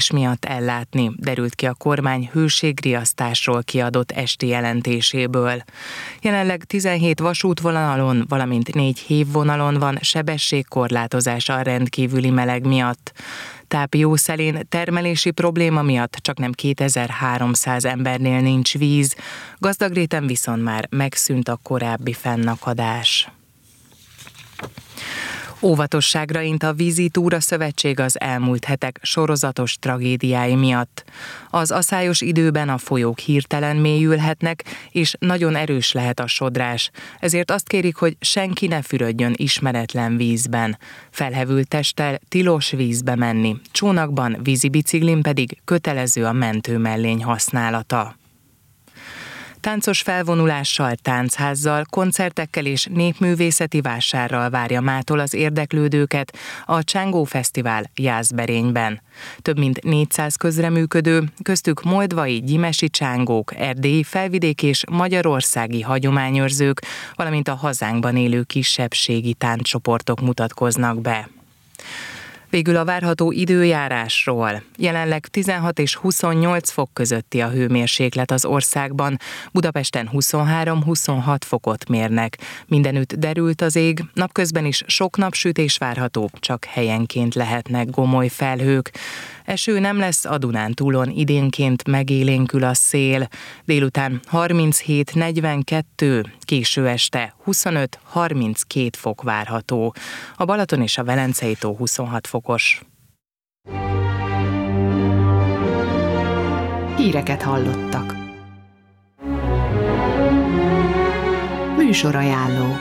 miatt ellátni, derült ki a kormány hőségriasztásról kiadott esti jelentéséből. Jelenleg 17 vasútvonalon, valamint 4 hévvonalon van sebességkorlátozás a rendkívüli meleg miatt. Tápiószelén termelési probléma miatt csaknem 2300 embernél nincs víz, Gazdagréten viszont már megszűnt a korábbi fennakadás. Óvatosságra int a Vízi Túra Szövetség az elmúlt hetek sorozatos tragédiái miatt. Az aszályos időben a folyók hirtelen mélyülhetnek, és nagyon erős lehet a sodrás. Ezért azt kérik, hogy senki ne fürödjön ismeretlen vízben. Felhevült testtel tilos vízbe menni, csónakban, vízibiciklin pedig kötelező a mentőmellény használata. Táncos felvonulással, táncházzal, koncertekkel és népművészeti vásárral várja mától az érdeklődőket a Csángó Fesztivál Jászberényben. Több mint 400 közreműködő, köztük moldvai, gyimesi csángók, erdélyi, felvidéki és magyarországi hagyományőrzők, valamint a hazánkban élő kisebbségi tánccsoportok mutatkoznak be. Végül a várható időjárásról. Jelenleg 16 és 28 fok közötti a hőmérséklet az országban, Budapesten 23-26 fokot mérnek. Mindenütt derült az ég, napközben is sok napsütés várható, csak helyenként lehetnek gomoly felhők. Eső nem lesz, a Dunántúlon idénként megélénkül a szél. Délután 37-42, késő este 25-32 fok várható. A Balaton és a Velencei tó 26 fokos. Híreket hallottak. Műsorajánló.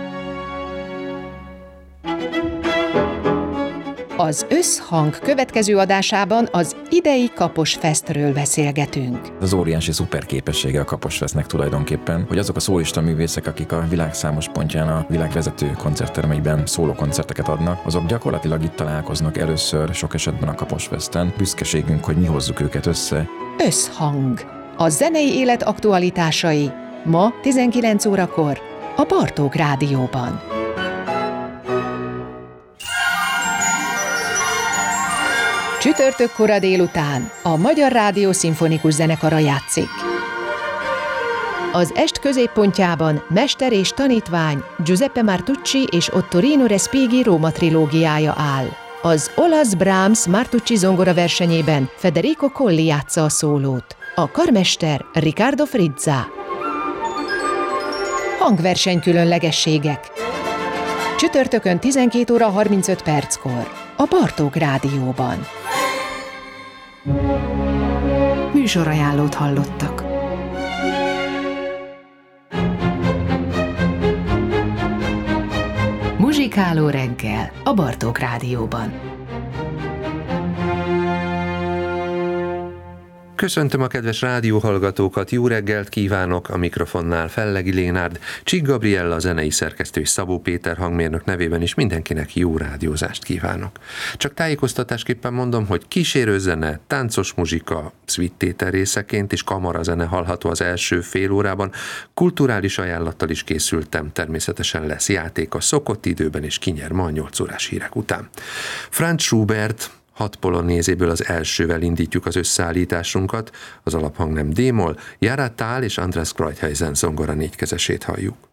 Az Összhang következő adásában az idei Kaposfestről beszélgetünk. Az óriási szuperképessége a Kaposfestnek tulajdonképpen, hogy azok a szólista művészek, akik a világ számos pontján a világvezető koncerttermeiben szólókoncerteket adnak, azok gyakorlatilag itt találkoznak először, sok esetben a Kaposfesten. Büszkeségünk, hogy mi hozzuk őket össze. Összhang. A zenei élet aktualitásai. Ma 19 órakor a Bartók Rádióban. Csütörtök kora délután a Magyar Rádió Szimfonikus Zenekara játszik. Az est középpontjában mester és tanítvány Giuseppe Martucci és Ottorino Respighi Róma trilógiája áll. Az olasz Brahms Martucci zongora versenyében Federico Colli játsza a szólót, a karmester Riccardo Frizza. Hangverseny különlegességek. Csütörtökön 12 óra 35 perckor a Bartók Rádióban. Műsorajánlót hallottak. Muzsikáló reggel a Bartók Rádióban. Köszöntöm a kedves rádióhallgatókat, jó reggelt kívánok, a mikrofonnál Fellegi Lénárd, Csík Gabriella, a zenei szerkesztő Szabó Péter hangmérnök nevében is mindenkinek jó rádiózást kívánok. Csak tájékoztatásképpen mondom, hogy kísérőzene, táncos muzsika, szvittétel részeként és kamarazene hallható az első fél órában, kulturális ajánlattal is készültem, természetesen lesz játék a szokott időben és kinyer ma a 8 órás hírek után. Franz Schubert 6 polonézéből az elsővel indítjuk az összeállításunkat, az alaphang nem D-moll, Jara Thal és András Kreuthausen zongora négykezesét halljuk.